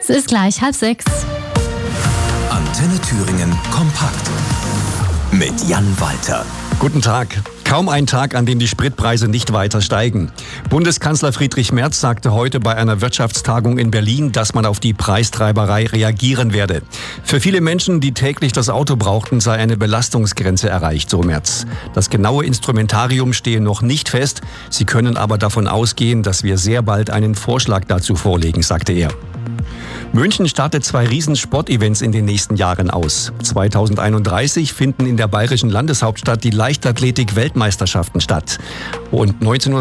Es ist gleich 5:30. Antenne Thüringen kompakt mit Jan Walter. Guten Tag. Kaum ein Tag, an dem die Spritpreise nicht weiter steigen. Bundeskanzler Friedrich Merz sagte heute bei einer Wirtschaftstagung in Berlin, dass man auf die Preistreiberei reagieren werde. Für viele Menschen, die täglich das Auto brauchten, sei eine Belastungsgrenze erreicht, so Merz. Das genaue Instrumentarium stehe noch nicht fest. Sie können aber davon ausgehen, dass wir sehr bald einen Vorschlag dazu vorlegen, sagte er. München startet 2 Riesensportevents in den nächsten Jahren aus. 2031 finden in der bayerischen Landeshauptstadt die Leichtathletik-Weltmeisterschaften statt. Und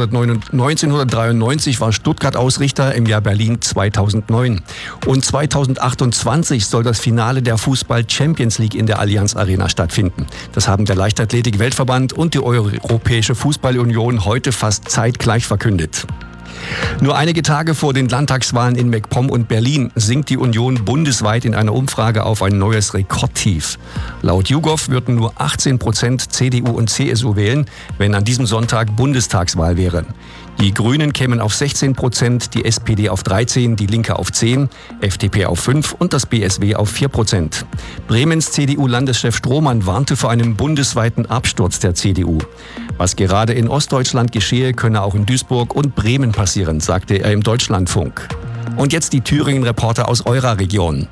1993 war Stuttgart Ausrichter, im Jahr Berlin 2009. Und 2028 soll das Finale der Fußball-Champions League in der Allianz Arena stattfinden. Das haben der Leichtathletik-Weltverband und die Europäische Fußball-Union heute fast zeitgleich verkündet. Nur einige Tage vor den Landtagswahlen in MacPom und Berlin sinkt die Union bundesweit in einer Umfrage auf ein neues Rekordtief. Laut YouGov würden nur 18% CDU und CSU wählen, wenn an diesem Sonntag Bundestagswahl wäre. Die Grünen kämen auf 16%, die SPD auf 13%, die Linke auf 10%, FDP auf 5% und das BSW auf 4%. Bremens CDU-Landeschef Strohmann warnte vor einem bundesweiten Absturz der CDU. Was gerade in Ostdeutschland geschehe, könne auch in Duisburg und Bremen passieren, sagte er im Deutschlandfunk. Und jetzt die Thüringen-Reporter aus eurer Region.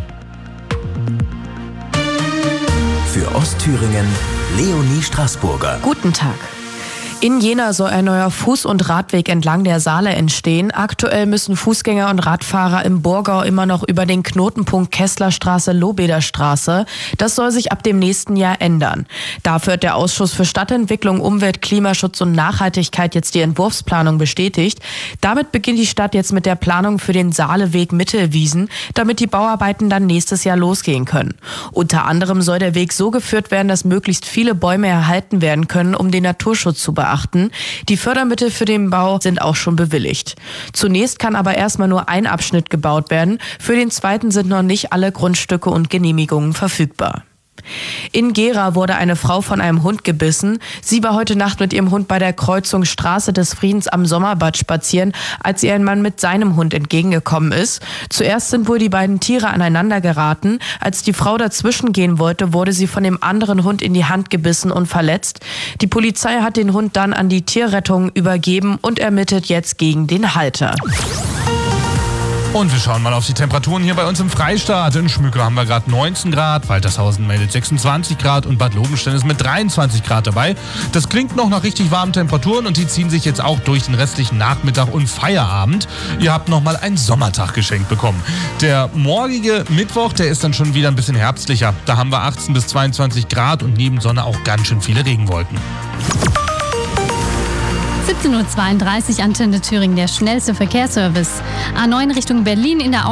Für Ostthüringen Leonie Straßburger. Guten Tag. In Jena soll ein neuer Fuß- und Radweg entlang der Saale entstehen. Aktuell müssen Fußgänger und Radfahrer im Burgau immer noch über den Knotenpunkt Kesslerstraße-Lohbeder-Straße. Das soll sich ab dem nächsten Jahr ändern. Dafür hat der Ausschuss für Stadtentwicklung, Umwelt, Klimaschutz und Nachhaltigkeit jetzt die Entwurfsplanung bestätigt. Damit beginnt die Stadt jetzt mit der Planung für den Saaleweg Mittelwiesen, damit die Bauarbeiten dann nächstes Jahr losgehen können. Unter anderem soll der Weg so geführt werden, dass möglichst viele Bäume erhalten werden können, um den Naturschutz zu beachten. Die Fördermittel für den Bau sind auch schon bewilligt. Zunächst kann aber erstmal nur ein Abschnitt gebaut werden. Für den zweiten sind noch nicht alle Grundstücke und Genehmigungen verfügbar. In Gera wurde eine Frau von einem Hund gebissen. Sie war heute Nacht mit ihrem Hund bei der Kreuzung Straße des Friedens am Sommerbad spazieren, als ihr ein Mann mit seinem Hund entgegengekommen ist. Zuerst sind wohl die beiden Tiere aneinander geraten. Als die Frau dazwischen gehen wollte, wurde sie von dem anderen Hund in die Hand gebissen und verletzt. Die Polizei hat den Hund dann an die Tierrettung übergeben und ermittelt jetzt gegen den Halter. Und wir schauen mal auf die Temperaturen hier bei uns im Freistaat. In Schmücke haben wir gerade 19 Grad, Waltershausen meldet 26 Grad und Bad Lobenstein ist mit 23 Grad dabei. Das klingt noch nach richtig warmen Temperaturen und die ziehen sich jetzt auch durch den restlichen Nachmittag und Feierabend. Ihr habt nochmal einen Sommertag geschenkt bekommen. Der morgige Mittwoch, der ist dann schon wieder ein bisschen herbstlicher. Da haben wir 18 bis 22 Grad und neben Sonne auch ganz schön viele Regenwolken. 17:32 Uhr, Antenne Thüringen, der schnellste Verkehrsservice. A9 Richtung Berlin in der